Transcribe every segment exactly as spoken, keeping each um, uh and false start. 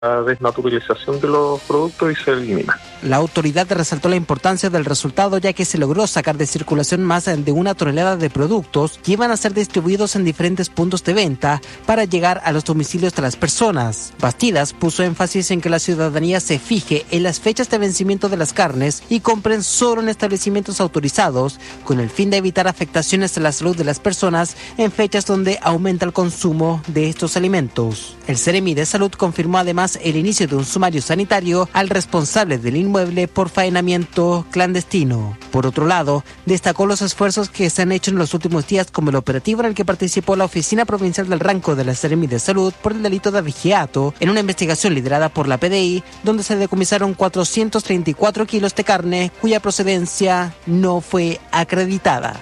la desnaturalización de los productos y se elimina. La autoridad resaltó la importancia del resultado, ya que se logró sacar de circulación más de una tonelada de productos que iban a ser distribuidos en diferentes puntos de venta para llegar a los domicilios de las personas. Bastidas puso énfasis en que la ciudadanía se fije en las fechas de vencimiento de las carnes y compren solo en establecimientos autorizados, con el fin de evitar afectaciones a la salud de las personas en fechas donde aumenta el consumo de estos alimentos. El Seremi de Salud confirmó además el inicio de un sumario sanitario al responsable del inmueble por faenamiento clandestino. Por otro lado, destacó los esfuerzos que se han hecho en los últimos días, como el operativo en el que participó la Oficina Provincial del Ranco de la Seremi de Salud por el delito de abigeato, en una investigación liderada por la P D I, donde se decomisaron cuatrocientos treinta y cuatro kilos de carne cuya procedencia no fue acreditada.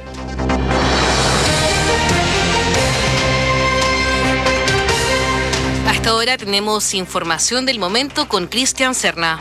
Hasta ahora tenemos información del momento con Cristian Serna.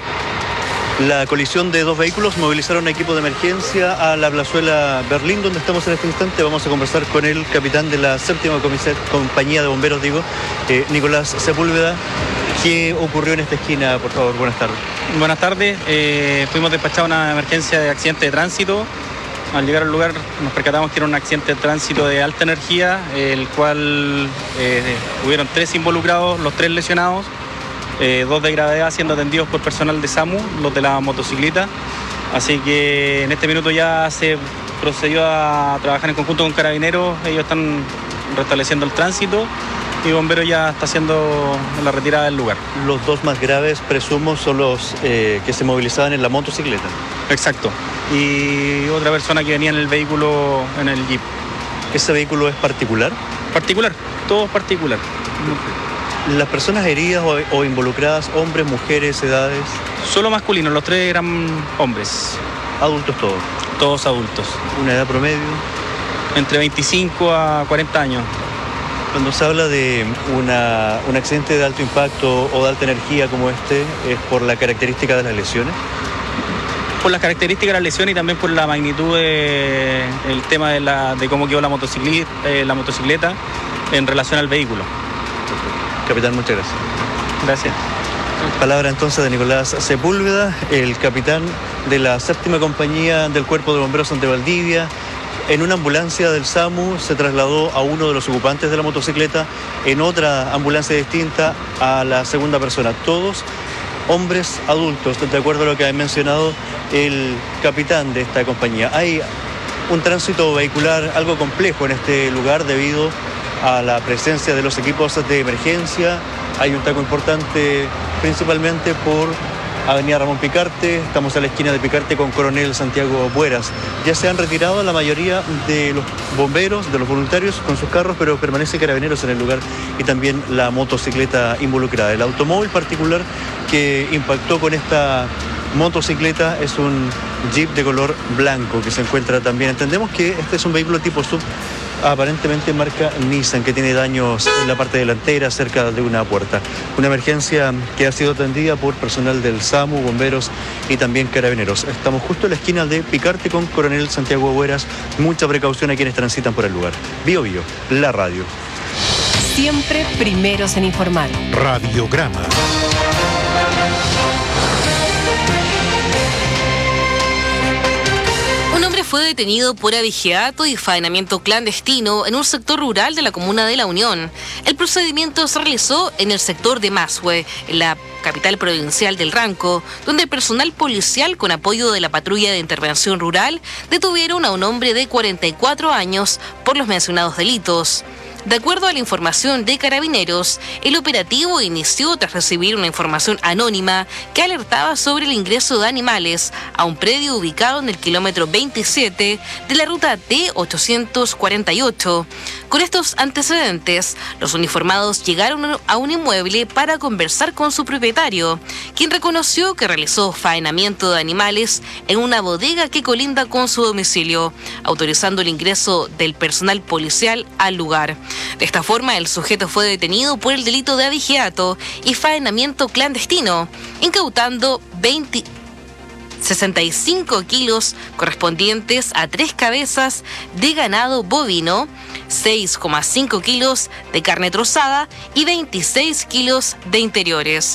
La colisión de dos vehículos movilizaron equipo de emergencia a la plazuela Berlín, donde estamos en este instante. Vamos a conversar con el capitán de la séptima compañía de bomberos, digo, eh, Nicolás Sepúlveda. ¿Qué ocurrió en esta esquina, por favor? Buenas tardes. Buenas tardes. Eh, fuimos despachados a una emergencia de accidente de tránsito. Al llegar al lugar nos percatamos que era un accidente de tránsito de alta energía, el cual eh, hubieron tres involucrados, los tres lesionados, eh, dos de gravedad siendo atendidos por personal de SAMU, los de la motocicleta. Así que en este minuto ya se procedió a trabajar en conjunto con Carabineros. Ellos están restableciendo el tránsito y Bomberos ya está haciendo la retirada del lugar. Los dos más graves, presumo, son los eh, que se movilizaban en la motocicleta. Exacto. Y otra persona que venía en el vehículo, en el Jeep. ¿Ese vehículo es particular? Particular, todo es particular. ¿Las personas heridas o, o involucradas, hombres, mujeres, edades? Solo masculinos, los tres eran hombres. ¿Adultos todos? Todos adultos. ¿Una edad promedio? Entre veinticinco a cuarenta años. Cuando se habla de una, un accidente de alto impacto o de alta energía como este, ¿es por la característica de las lesiones? Por las características de la lesión y también por la magnitud del de, tema de, la, de cómo quedó la motocicleta, eh, la motocicleta en relación al vehículo. Capitán, muchas gracias. Gracias. Palabra entonces de Nicolás Sepúlveda, el capitán de la séptima compañía del Cuerpo de Bomberos ante Valdivia. En una ambulancia del SAMU se trasladó a uno de los ocupantes de la motocicleta, en otra ambulancia distinta a la segunda persona. Todos hombres adultos, de acuerdo a lo que ha mencionado el capitán de esta compañía. Hay un tránsito vehicular algo complejo en este lugar debido a la presencia de los equipos de emergencia. Hay un taco importante principalmente por Avenida Ramón Picarte. Estamos a la esquina de Picarte con Coronel Santiago Bueras. Ya se han retirado la mayoría de los bomberos, de los voluntarios con sus carros, pero permanece Carabineros en el lugar y también la motocicleta involucrada. El automóvil particular que impactó con esta motocicleta es un Jeep de color blanco que se encuentra también. Entendemos que este es un vehículo tipo sub, aparentemente marca Nissan, que tiene daños en la parte delantera cerca de una puerta. Una emergencia que ha sido atendida por personal del SAMU, bomberos y también Carabineros. Estamos justo en la esquina de Picarte con Coronel Santiago Bueras. Mucha precaución a quienes transitan por el lugar. Bio Bio, la radio. Siempre primeros en informar. Radiograma. Fue detenido por abigeato y faenamiento clandestino en un sector rural de la comuna de La Unión. El procedimiento se realizó en el sector de Masue, en la capital provincial del Ranco, donde el personal policial, con apoyo de la patrulla de intervención rural, detuvieron a un hombre de cuarenta y cuatro años por los mencionados delitos. De acuerdo a la información de Carabineros, el operativo inició tras recibir una información anónima que alertaba sobre el ingreso de animales a un predio ubicado en el kilómetro veintisiete de la ruta T ochocientos cuarenta y ocho. Con estos antecedentes, los uniformados llegaron a un inmueble para conversar con su propietario, quien reconoció que realizó faenamiento de animales en una bodega que colinda con su domicilio, autorizando el ingreso del personal policial al lugar. De esta forma, el sujeto fue detenido por el delito de abigeato y faenamiento clandestino, incautando veinte... sesenta y cinco kilos correspondientes a tres cabezas de ganado bovino, seis coma cinco kilos de carne trozada y veintiséis kilos de interiores.